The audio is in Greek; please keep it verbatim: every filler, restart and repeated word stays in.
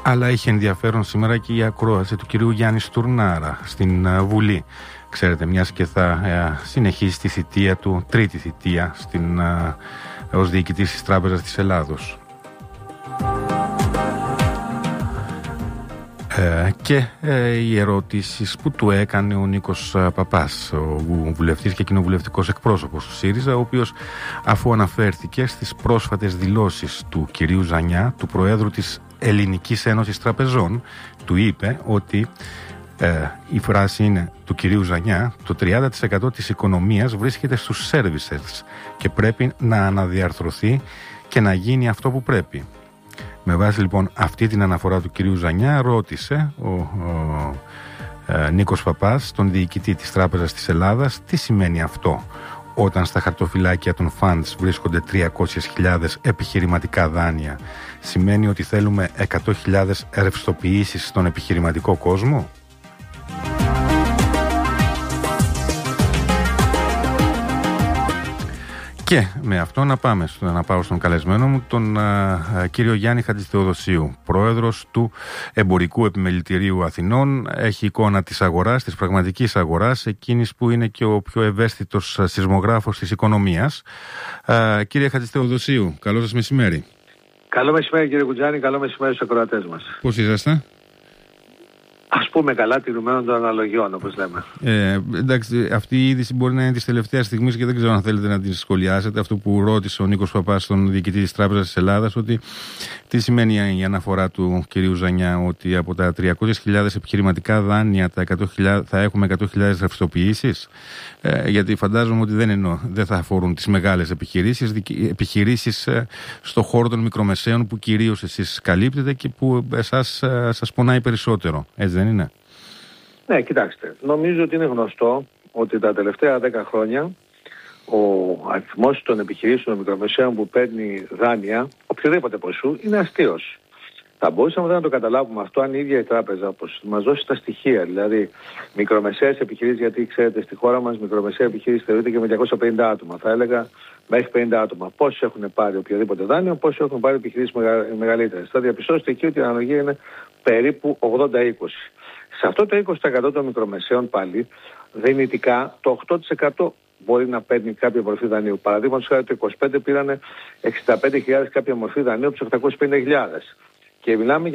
Αλλά είχε ενδιαφέρον σήμερα και η ακρόαση του κυρίου Γιάννη Στουρνάρα στην uh, Βουλή. Ξέρετε, μιας και θα uh, συνεχίσει τη θητεία του, τρίτη θητεία στην, uh, ως διοικητής της Τράπεζας της Ελλάδος. Ε, και ε, οι ερωτήσεις που του έκανε ο Νίκος Παπάς, ο βουλευτής και κοινοβουλευτικός εκπρόσωπος του ΣΥΡΙΖΑ, ο οποίος, αφού αναφέρθηκε στις πρόσφατες δηλώσεις του κυρίου Ζανιά, του Προέδρου της Ελληνικής Ένωσης Τραπεζών, του είπε ότι ε, η φράση είναι του κυρίου Ζανιά: το τριάντα τοις εκατό της οικονομίας βρίσκεται στους services και πρέπει να αναδιαρθρωθεί και να γίνει αυτό που πρέπει. Με βάση λοιπόν αυτή την αναφορά του κυρίου Ζανιά, ρώτησε ο, ο ε, Νίκος Παπάς, τον διοικητή της Τράπεζας της Ελλάδας, τι σημαίνει αυτό όταν στα χαρτοφυλάκια των funds βρίσκονται τριακόσιες χιλιάδες επιχειρηματικά δάνεια. Σημαίνει ότι θέλουμε εκατό χιλιάδες ρευστοποιήσεις στον επιχειρηματικό κόσμο? Και με αυτό να πάμε στο, να πάω στον καλεσμένο μου, τον α, α, κύριο Γιάννη Χατζηθεοδοσίου, πρόεδρος του Εμπορικού Επιμελητηρίου Αθηνών. Έχει εικόνα της αγοράς, της πραγματικής αγοράς, εκείνης που είναι και ο πιο ευαίσθητος σεισμογράφος της οικονομίας. Α, κύριε Χατζηθεοδοσίου, καλό σας μεσημέρι. Καλό μεσημέρι κύριε Κουτζάνη, καλό μεσημέρι στους ακροατές μας. Πώς είσαστε? Ας πούμε καλά, τηρουμένων των αναλογιών, όπως λέμε. Ε, εντάξει, αυτή η είδηση μπορεί να είναι της τελευταίας στιγμής και δεν ξέρω αν θέλετε να τη σχολιάσετε. Αυτό που ρώτησε ο Νίκος Παπάς, τον διοικητή της Τράπεζας της Ελλάδας, ότι τι σημαίνει η αναφορά του κυρίου Ζανιά, ότι από τα τριακόσιες χιλιάδες επιχειρηματικά δάνεια τα εκατό χιλιάδες, θα έχουμε εκατό χιλιάδες ρευστοποιήσεις. Ε, γιατί φαντάζομαι ότι δεν, εννοώ, δεν θα αφορούν τις μεγάλες επιχειρήσεις, επιχειρήσεις ε, στο χώρο των μικρομεσαίων που κυρίως εσείς καλύπτετε και που εσάς ε, σας πονάει περισσότερο. Έτσι δεν είναι? Ναι, κοιτάξτε, νομίζω ότι είναι γνωστό ότι τα τελευταία δέκα χρόνια ο αριθμός των επιχειρήσεων των μικρομεσαίων που παίρνει δάνεια, οποιοδήποτε ποσού, είναι αστείος. Θα μπορούσαμε να το καταλάβουμε αυτό αν η ίδια η τράπεζα όπως μας δώσει τα στοιχεία, δηλαδή μικρομεσαίες επιχειρήσεις, γιατί ξέρετε στη χώρα μας μικρομεσαία επιχείρηση θεωρείται και με διακόσια πενήντα άτομα. Θα έλεγα μέχρι πενήντα άτομα. Πόσοι έχουν πάρει οποιοδήποτε δάνειο, πόσοι έχουν πάρει επιχειρήσεις μεγα... μεγαλύτερες. Θα διαπιστώσετε εκεί ότι η αναλογία είναι περίπου ογδόντα είκοσι. Σε αυτό το είκοσι τοις εκατό των μικρομεσαίων πάλι δυνητικά το οκτώ τοις εκατό μπορεί να παίρνει κάποια μορφή δανείου. Παραδείγματος χάρη το είκοσι πέντε πήρανε εξήντα πέντε χιλιάδες κάποια μορφή δανείου από τους οκτακόσιες πενήντα χιλιάδες. Και μιλάμε